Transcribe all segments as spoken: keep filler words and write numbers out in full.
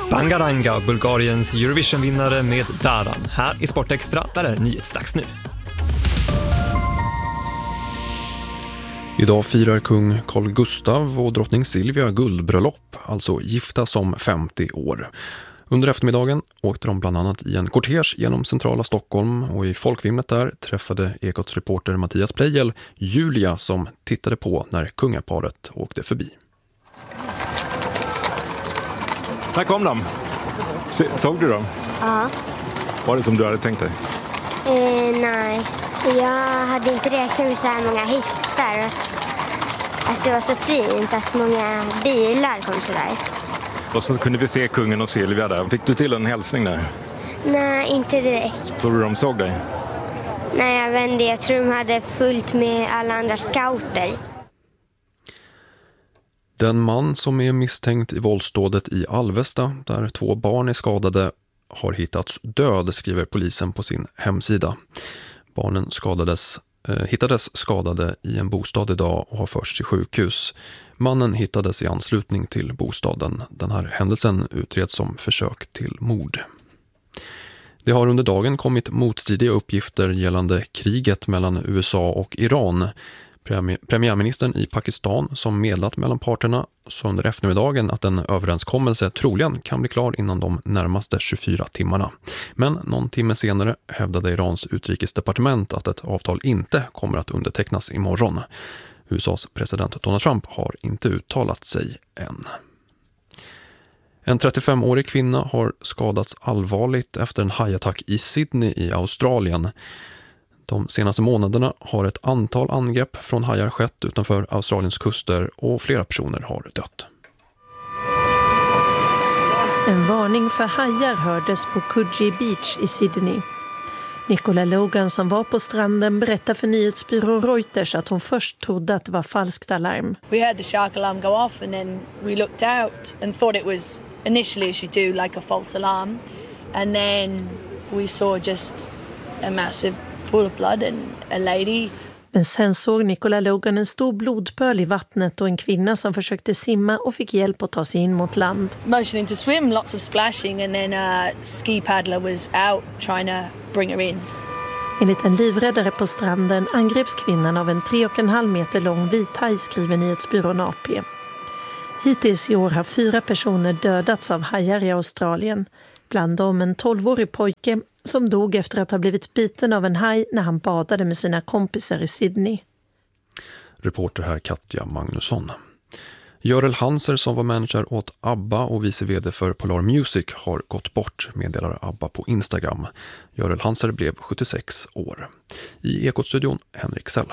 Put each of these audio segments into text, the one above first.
Bangaranga, Bulgariens Eurovision-vinnare med Daran. Här i Sportextra, där är nyhetsdags nu. Idag firar kung Carl Gustaf och drottning Silvia guldbröllop, alltså gifta som femtio år. Under eftermiddagen åkte de bland annat i en kortege genom centrala Stockholm och i folkvimlet där träffade Ekots reporter Mattias Pleijel Julia som tittade på när kungaparet åkte förbi. Här kom de. Såg du dem? Ja. Var det som du hade tänkt dig? Eh, nej, jag hade inte räknat med så här många hästar. Att det var så fint att många bilar kom så där. Och så kunde vi se kungen och Silvia där. Fick du till en hälsning där? Nej, inte direkt. Tror du de såg dig? Nej, jag vet inte. Jag tror de hade fullt med alla andra scouter. Den man som är misstänkt i våldsdådet i Alvesta, där två barn är skadade, har hittats död, skriver polisen på sin hemsida. Barnen skadades, eh, hittades skadade i en bostad idag och har förts till sjukhus. Mannen hittades i anslutning till bostaden. Den här händelsen utreds som försök till mord. Det har under dagen kommit motstridiga uppgifter gällande kriget mellan U S A och Iran. Premiärministern i Pakistan som medlat mellan parterna sa under eftermiddagen att en överenskommelse troligen kan bli klar inom de närmaste tjugofyra timmarna. Men någon timme senare hävdade Irans utrikesdepartement att ett avtal inte kommer att undertecknas imorgon. U S A:s president Donald Trump har inte uttalat sig än. En trettiofemårig kvinna har skadats allvarligt efter en hajattack i Sydney i Australien. De senaste månaderna har ett antal angrepp från hajar skett utanför Australiens kuster och flera personer har dött. En varning för hajar hördes på Coogee Beach i Sydney. Nicola Logan som var på stranden berättar för nyhetsbyrån Reuters att hon först trodde att det var falskt alarm. We heard the shark alarm go off and then we looked out and thought it was initially as you do like a false alarm, and then we saw just a massive pool of blood and a lady. Men sen såg Nicola Logan en stor blodpöl i vattnet och en kvinna som försökte simma och fick hjälp att ta sig in mot land. Motioning to swim, lots of splashing, and then a ski paddler was out trying to bring her in. Enligt en livräddare på stranden angreps kvinnan av en tre och en halv meter lång vithaj, skriver nyhetsbyrån A P. Hittills i år har fyra personer dödats av hajar i Australien. Bland dem en tolvårig pojke som dog efter att ha blivit biten av en haj när han badade med sina kompisar i Sydney. Reporter här Katja Magnusson. Görel Hanser som var manager åt ABBA och vice vd för Polar Music har gått bort, meddelar ABBA på Instagram. Görel Hanser blev sjuttiosex år. I Ekotstudion Henrik Sell.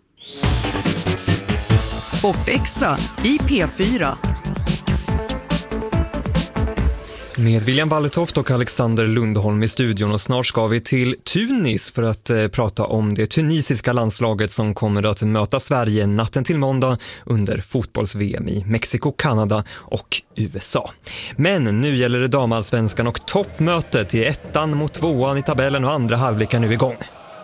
Sportextra i P fyra. Med William Wallertoft och Alexander Lundholm i studion, och snart ska vi till Tunis för att eh, prata om det tunisiska landslaget som kommer att möta Sverige natten till måndag under fotbolls-V M i Mexiko, Kanada och U S A. Men nu gäller det damallsvenskan och toppmötet i ettan mot tvåan i tabellen och andra halvlek är nu igång.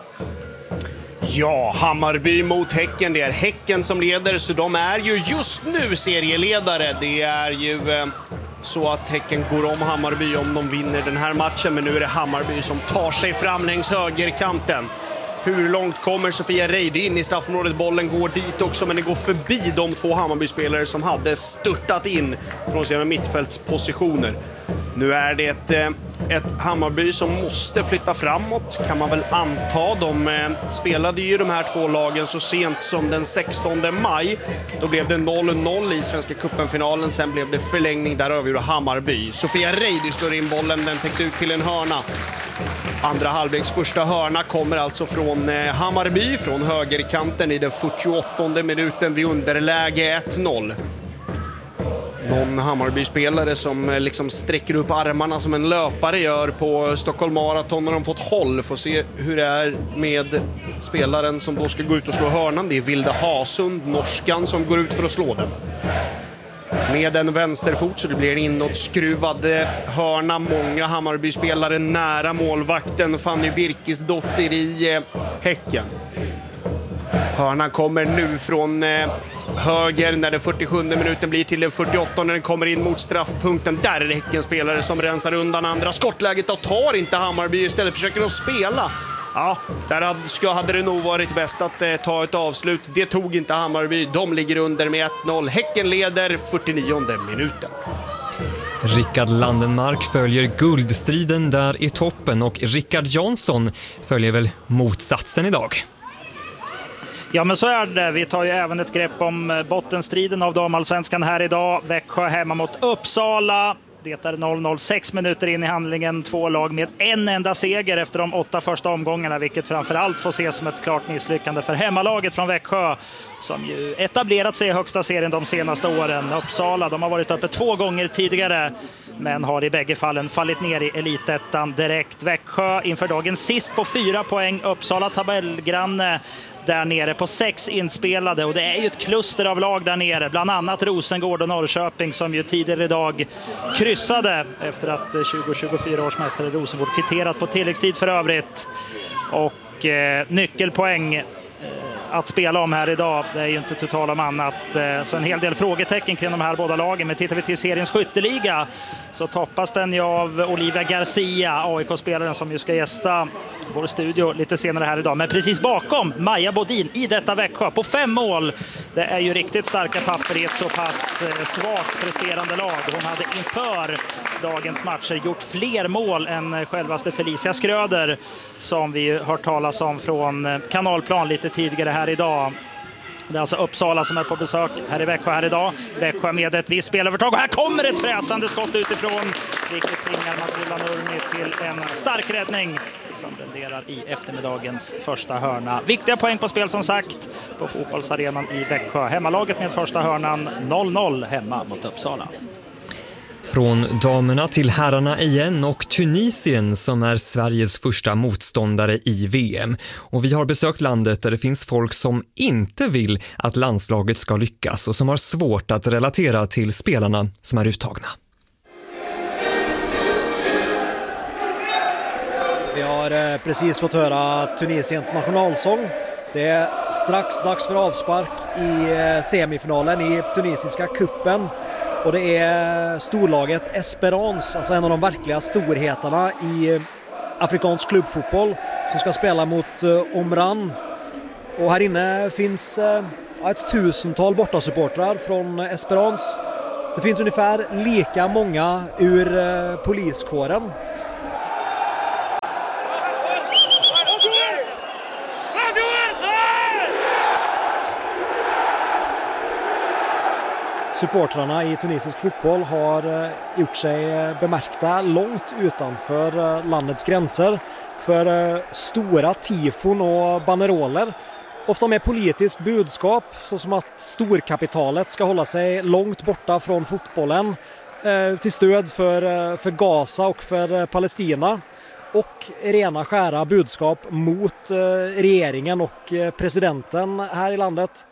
Ja, Hammarby mot Häcken. Det är Häcken som leder, så de är ju just nu serieledare. Det är ju eh, så att Häcken går om Hammarby om de vinner den här matchen. Men nu är det Hammarby som tar sig fram längs högerkanten. Hur långt kommer Sofia Reide in i straffområdet? Bollen går dit också, men det går förbi de två Hammarby-spelare som hade störtat in från sina mittfältspositioner. Nu är det ett, ett Hammarby som måste flytta framåt, kan man väl anta. De spelade ju de här två lagen så sent som den sextonde maj. Då blev det noll noll i Svenska cupen-finalen. Sen blev det förlängning, där avgjorde Hammarby. Sofia Reide slår in bollen, den täcks ut till en hörna. Andra halvleks första hörna kommer alltså från Hammarby, från högerkanten i den fyrtioåttonde minuten vid underläge ett noll. Någon Hammarby-spelare som liksom sträcker upp armarna som en löpare gör på Stockholm Marathon när de fått håll. Får se hur det är med spelaren som då ska gå ut och slå hörnan. Det är Vilde Hasund, norskan, som går ut för att slå den. Med en vänsterfot, så det blir en inåtskruvad hörna. Många Hammarby-spelare nära målvakten Fanny Birkisdotter i Häcken. Hörnan kommer nu från höger när den fyrtiosjunde minuten blir till den fyrtioåttonde när den kommer in mot straffpunkten. Där är det Häckens spelare som rensar undan andra skottläget och tar inte Hammarby, istället försöker de spela. Ja, där hade, hade det nog varit bäst att eh, ta ett avslut. Det tog inte Hammarby. De ligger under med ett noll. Häcken leder fyrtionionde minuten. Rickard Landenmark följer guldstriden där i toppen och Rickard Jansson följer väl motsatsen idag. Ja, men så är det. Vi tar ju även ett grepp om bottenstriden av damallsvenskan här idag. Växjö hemma mot Uppsala. Det är noll noll, sex minuter in i handlingen. Två lag med en enda seger efter de åtta första omgångarna, vilket framförallt får ses som ett klart misslyckande för hemmalaget från Växjö, som ju etablerat sig i högsta serien de senaste åren. Uppsala, de har varit uppe två gånger tidigare, men har i bägge fallen fallit ner i elitettan direkt. Växjö inför dagen sist på fyra poäng. Uppsala tabellgranne där nere på sex inspelade, och det är ju ett kluster av lag där nere, bland annat Rosengård och Norrköping, som ju tidigare idag kryssade efter att tjugo tjugofyra års mästare Rosengård kvitterat på tilläggstid för övrigt. Och eh, nyckelpoäng eh, att spela om här idag, det är ju inte total om annat, eh, så en hel del frågetecken kring de här båda lagen. Men tittar vi till seriens skytteliga så toppas den ju av Olivia Garcia, A I K-spelaren som ju ska gästa vår studio lite senare här idag. Men precis bakom Maja Bodin i detta Växjö på fem mål. Det är ju riktigt starka papper i ett så pass svagt presterande lag. Hon hade inför dagens matcher gjort fler mål än självaste Felicia Skröder, som vi hört talas om från Kanalplan lite tidigare här idag. Det är alltså Uppsala som är på besök här i Växjö här idag. Växjö med ett visst spelövertag. Och här kommer ett fräsande skott utifrån, vilket tvingar Matilda Nurmi till en stark räddning som renderar i eftermiddagens första hörna. Viktiga poäng på spel som sagt på fotbollsarenan i Växjö. Hemmalaget med första hörnan noll noll hemma mot Uppsala. Från damerna till herrarna igen och Tunisien som är Sveriges första motståndare i V M. Och vi har besökt landet där det finns folk som inte vill att landslaget ska lyckas och som har svårt att relatera till spelarna som är uttagna. Vi har precis fått höra Tunisiens nationalsång. Det är strax dags för avspark i semifinalen i tunisiska kuppen. Och det är storlaget Esperance, alltså en av de verkliga storheterna i afrikansk klubbfotboll, som ska spela mot Omran. Och här inne finns ett tusental bortasupportrar från Esperance. Det finns ungefär lika många ur poliskåren. Supportrarna i tunisisk fotboll har gjort sig bemärkta långt utanför landets gränser för stora tifon och banderoler, ofta med politiskt budskap, såsom att storkapitalet ska hålla sig långt borta från fotbollen till stöd för, för Gaza och för Palestina, och rena skära budskap mot regeringen och presidenten här i landet.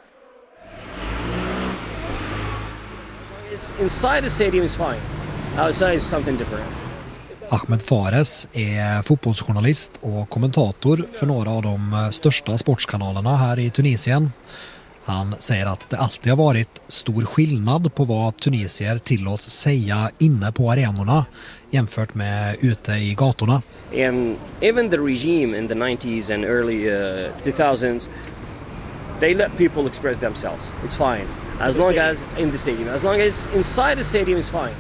Inside the stadium is fine. Outside is something different. Ahmed Fares är fotbollsjournalist och kommentator för några av de största sportskanalerna här i Tunisien. Han säger att det alltid har varit stor skillnad på vad tunisier tillåts säga inne på arenorna jämfört med ute i gatorna. And even the regime in the nineties and early uh, two thousands, they let people express themselves. It's fine. As long as in the stadium, as long as inside the stadium is fine.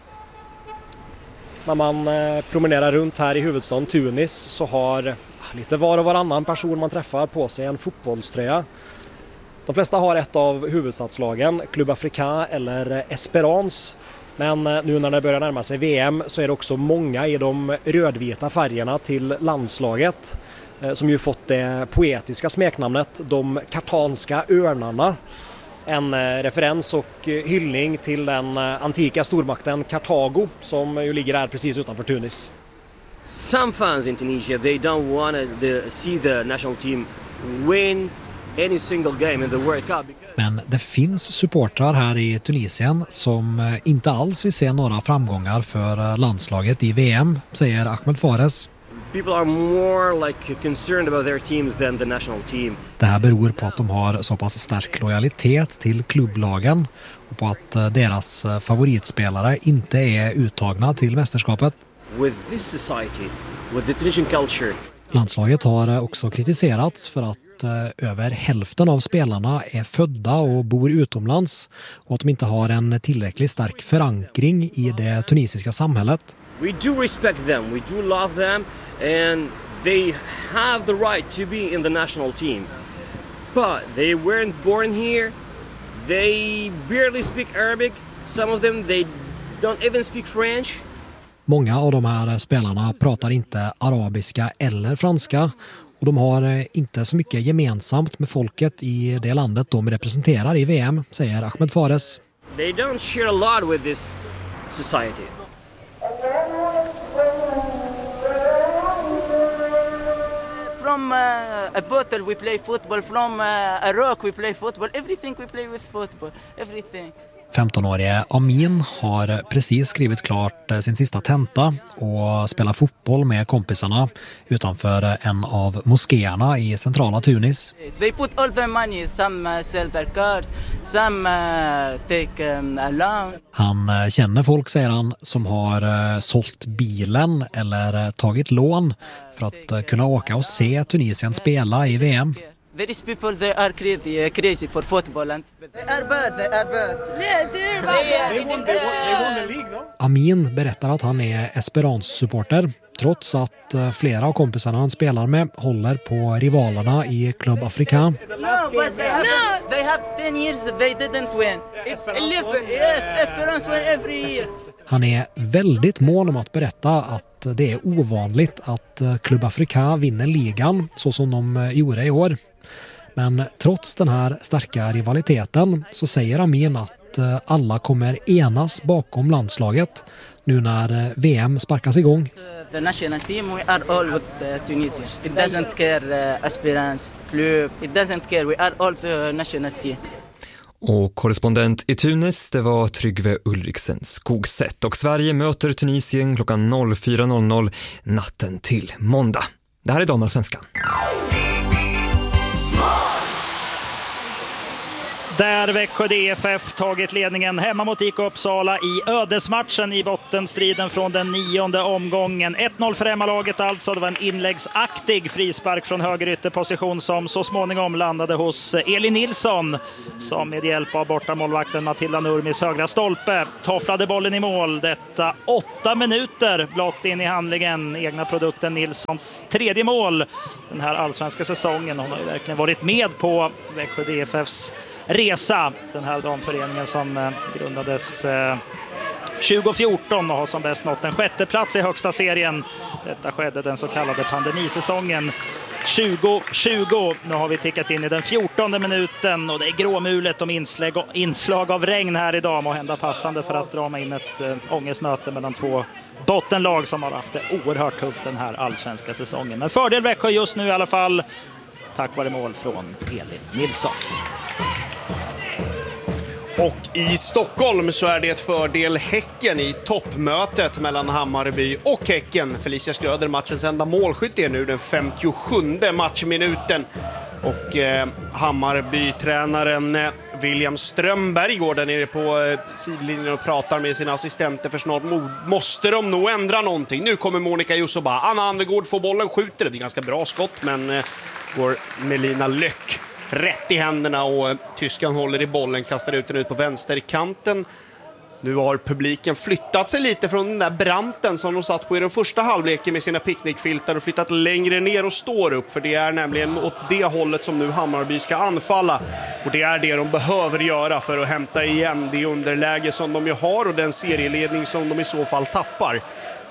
När man promenerar runt här i huvudstaden Tunis så har lite var och varannan person man träffar på sig en fotbollströja. De flesta har ett av huvudstadslagen, Club Africain eller Esperance. Men nu när det börjar närma sig V M så är det också många i de rödvita färgerna till landslaget, som ju fått det poetiska smeknamnet de kartanska örnarna. En referens och hyllning till den antika stormakten Kartago som ju ligger här precis utanför Tunis. Some fans in Tunisia, they don't want to see the national team win any single game in the World Cup. Men det finns supportrar här i Tunisien som inte alls vill se några framgångar för landslaget i V M, säger Ahmed Fares. People are more like concerned about their teams than the national team. Det här beror på att de har så pass stark lojalitet till klubblagen och på att deras favoritspelare inte är uttagna till mästerskapet. With this society, with the Tunisian culture. Landslaget har också kritiserats för att över hälften av spelarna är födda och bor utomlands och att de inte har en tillräckligt stark förankring i det tunisiska samhället. We do respect them, we do love them and they have the right to be in the national team. But they weren't born here. They barely speak Arabic. Some of them they don't even speak French. Många av de här spelarna pratar inte arabiska eller franska och de har inte så mycket gemensamt med folket i det landet de representerar i V M, säger Ahmed Fares. They don't share a lot with this society. From uh, a bottle we play football, from uh, a rock we play football, everything we play with football, everything. femtonårige Amin har precis skrivit klart sin sista tenta och spelar fotboll med kompisarna utanför en av moskéerna i centrala Tunis. They put all their money, some uh, sell their cars, some uh, take um, a loan. Han känner folk, säger han, som har uh, sålt bilen eller uh, tagit lån för att uh, kunna åka och se Tunisien spela i V M. There is people that are crazy, uh, crazy for football and they are bad, they are bad. They won, they won, they won the league, no? Amin berättar att han är Esperance-supporter trots att uh, flera av kompisarna han spelar med håller på rivalerna i Club Africa. No, but they have, no. They have ten years they didn't win. It's eleven. Yes, Esperance win every year. Han är väldigt mån om att berätta att det är ovanligt att Club Africa vinner ligan så som de gjorde i år. Men trots den här starka rivaliteten så säger Amin att alla kommer enas bakom landslaget nu när V M sparkas igång. The national team, we are all with uh, Tunisia. It doesn't care uh, Esperance, Club, it doesn't care. We are all the national team. Och korrespondent i Tunis, det var Tryggve Ulriksen Skogsätt. Och Sverige möter Tunisien klockan fyra noll noll natten till måndag. Det här är Damallsvenskan. Där Växjö D F F tagit ledningen hemma mot I K Uppsala i ödesmatchen i bottenstriden från den nionde omgången. ett noll för hemmalaget alltså. Det var en inläggsaktig frispark från högerytterposition som så småningom landade hos Elin Nilsson som med hjälp av bortamålvakten Matilda Nurmis högra stolpe tofflade bollen i mål. Detta åtta minuter blott in i handlingen. Egna produkten Nilssons tredje mål den här allsvenska säsongen. Hon har ju verkligen varit med på Växjö D F Fs resa, den här damföreningen som grundades tjugo fjorton och har som bäst nått en sjätte plats i högsta serien. Detta skedde den så kallade pandemisäsongen tjugo tjugo. Nu har vi tickat in i den fjortonde minuten och det är gråmulet om inslag, inslag av regn här idag. Må hända passande för att drama in ett äh, ångestmöte mellan två bottenlag som har haft det oerhört tufft den här allsvenska säsongen. Men fördel Växjö just nu i alla fall tack vare mål från Elin Nilsson. Och i Stockholm så är det ett fördel Häcken i toppmötet mellan Hammarby och Häcken. Felicia Skröder, matchens enda målskytt, är nu den femtiosjunde matchminuten. Och eh, Hammarby-tränaren eh, William Strömberg går där nere på eh, sidlinjen och pratar med sina assistenter, för snart måste de nog ändra någonting. Nu kommer Monica Jussoba. Anna Andegård får bollen, skjuter. Det är ganska bra skott, men eh, går Melina Löck rätt i händerna och eh, tyskan håller i bollen, kastar ut den ut på vänsterkanten. Nu har publiken flyttat sig lite från den där branten som de satt på i den första halvleken med sina picknickfiltar och flyttat längre ner och står upp, för det är nämligen åt det hållet som nu Hammarby ska anfalla, och det är det de behöver göra för att hämta igen det underläge som de ju har och den serieledning som de i så fall tappar.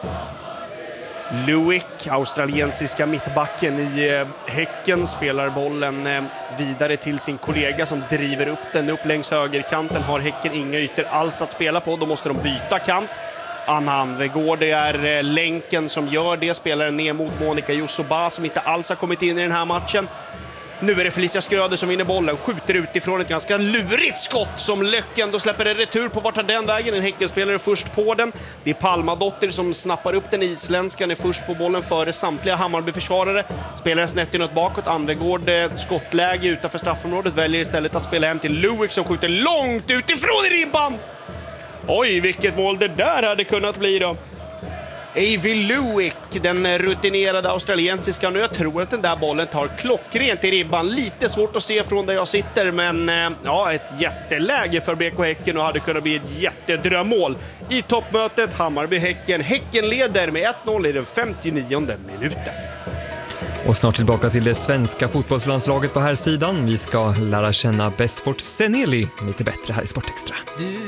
Luik, australiensiska mittbacken i eh, Häcken, spelar bollen eh, vidare till sin kollega som driver upp den upp längs högerkanten. Har Häcken inga ytor alls att spela på, då måste de byta kant. Anna Andegård, det är eh, länken som gör det, spelar ner mot Monica Jussoba som inte alls har kommit in i den här matchen. Nu är det Felicia Skröder som vinner bollen, skjuter utifrån ett ganska lurigt skott som Löcken då släpper en retur på. Vart tar den vägen? En Häckenspelare först på den. Det är Palmadotter som snappar upp den isländskan, är först på bollen före samtliga Hammarby-försvarare. Spelar snett inåt bakåt, Andregård skottläge utanför straffområdet, väljer istället att spela hem till Luik som skjuter långt utifrån i ribban. Oj, vilket mål det där hade kunnat bli då. Avi Luik, den rutinerade australiensiskan, och jag tror att den där bollen tar klockrent i ribban. Lite svårt att se från där jag sitter, men ja, ett jätteläge för B K Häcken och hade kunnat bli ett jättedrömmål. I toppmötet Hammarby-Häcken. Häcken leder med ett noll i den femtionionde minuten. Och snart tillbaka till det svenska fotbollslandslaget på här sidan. Vi ska lära känna Besfort Seneli lite bättre här i Sportextra.